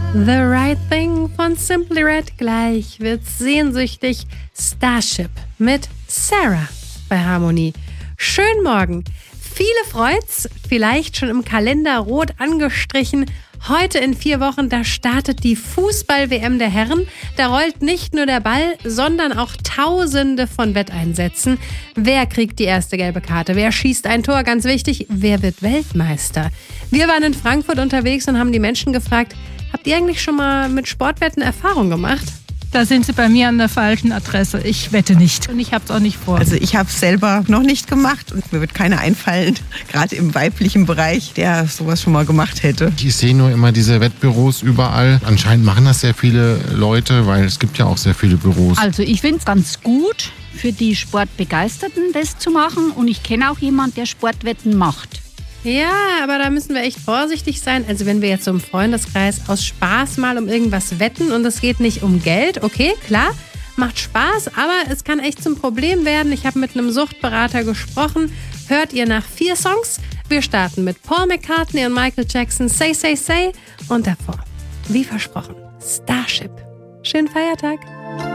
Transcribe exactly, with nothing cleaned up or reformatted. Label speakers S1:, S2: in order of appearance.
S1: The Right Thing von Simply Red. Gleich wird's sehnsüchtig. Starship mit Sarah bei Harmonie. Schönen Morgen. Viele freut's, vielleicht schon im Kalender rot angestrichen. Heute in vier Wochen, da startet die Fußball-W M der Herren. Da rollt nicht nur der Ball, sondern auch Tausende von Wetteinsätzen. Wer kriegt die erste gelbe Karte? Wer schießt ein Tor? Ganz wichtig, wer wird Weltmeister? Wir waren in Frankfurt unterwegs und haben die Menschen gefragt, habt ihr eigentlich schon mal mit Sportwetten Erfahrung gemacht?
S2: Da sind Sie bei mir an der falschen Adresse. Ich wette nicht und ich habe es auch nicht vor.
S3: Also ich habe es selber noch nicht gemacht und mir wird keiner einfallen, gerade im weiblichen Bereich, der sowas schon mal gemacht hätte.
S4: Ich sehe nur immer diese Wettbüros überall. Anscheinend machen das sehr viele Leute, weil es gibt ja auch sehr viele Büros.
S5: Also ich finde es ganz gut für die Sportbegeisterten, das zu machen. Und ich kenne auch jemanden, der Sportwetten macht.
S1: Ja, aber da müssen wir echt vorsichtig sein. Also wenn wir jetzt so im Freundeskreis aus Spaß mal um irgendwas wetten und es geht nicht um Geld, okay, klar, macht Spaß, aber es kann echt zum Problem werden. Ich habe mit einem Suchtberater gesprochen. Hört ihr nach vier Songs? Wir starten mit Paul McCartney und Michael Jackson, Say, Say, Say. Und davor, wie versprochen, Starship. Schönen Feiertag.